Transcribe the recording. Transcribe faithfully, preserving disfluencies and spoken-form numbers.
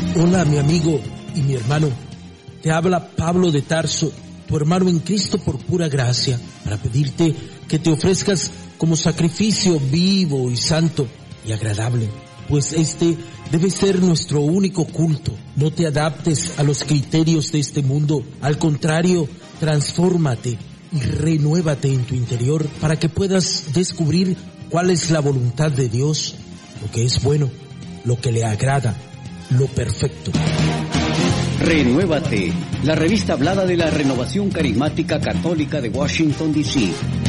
Hola, mi amigo y mi hermano. Te habla Pablo de Tarso, tu hermano en Cristo por pura gracia, para pedirte que te ofrezcas como sacrificio vivo y santo y agradable, pues este debe ser nuestro único culto. No te adaptes a los criterios de este mundo, al contrario, transfórmate y renuévate en tu interior para que puedas descubrir cuál es la voluntad de Dios, lo que es bueno, lo que le agrada, lo perfecto. Renuévate, la revista hablada de la Renovación Carismática Católica de Washington, D C